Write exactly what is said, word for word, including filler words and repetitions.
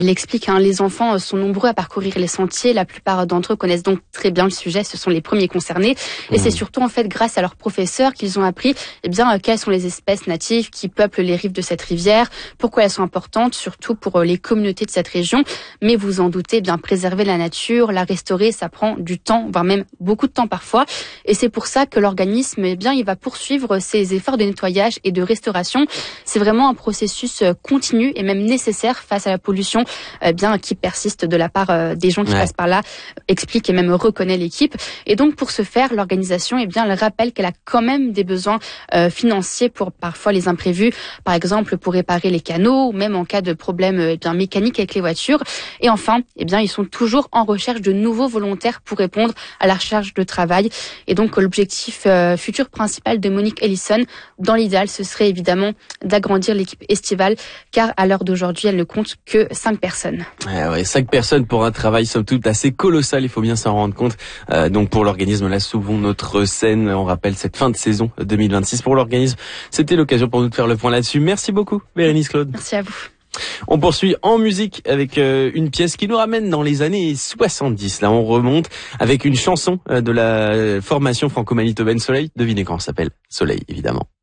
Il explique, hein, les enfants sont nombreux à parcourir les sentiers. La plupart d'entre eux connaissent donc très bien le sujet. Ce sont les premiers concernés. Et mmh. c'est surtout en fait grâce à leurs professeurs qu'ils ont appris, eh bien, quelles sont les espèces natives qui peuplent les rives de cette rivière, pourquoi elles sont importantes, surtout pour les communautés de cette région. Mais vous en doutez, eh bien, préserver la nature, la restaurer, ça prend du temps, voire même beaucoup de temps parfois. Et c'est pour ça que l'organisme, eh bien, il va poursuivre ses efforts de nettoyage et de restauration. C'est vraiment un processus continu et même nécessaire face à la pollution Eh bien, qui persiste de la part euh, des gens qui ouais. passent par là, explique et même reconnaît l'équipe. Et donc, pour ce faire, l'organisation, eh bien, elle rappelle qu'elle a quand même des besoins euh, financiers pour parfois les imprévus, par exemple pour réparer les canaux, ou même en cas de problème eh bien mécanique avec les voitures. Et enfin, eh bien, ils sont toujours en recherche de nouveaux volontaires pour répondre à la recherche de travail. Et donc, l'objectif euh, futur principal de Monique Ellison, dans l'idéal, ce serait évidemment d'agrandir l'équipe estivale, car à l'heure d'aujourd'hui, elle ne compte que cinq personnes. Ouais, ouais, cinq personnes pour un travail somme toute assez colossal, il faut bien s'en rendre compte. Euh, donc pour l'organisme, là, sauvons notre scène. On rappelle cette fin de saison deux mille vingt-six pour l'organisme. C'était l'occasion pour nous de faire le point là-dessus. Merci beaucoup, Bérénice Claude. Merci à vous. On poursuit en musique avec euh, une pièce qui nous ramène dans les années soixante-dix. Là, on remonte avec une chanson euh, de la formation franco-manitobaine Soleil. Devinez quand ça s'appelle. Soleil, évidemment.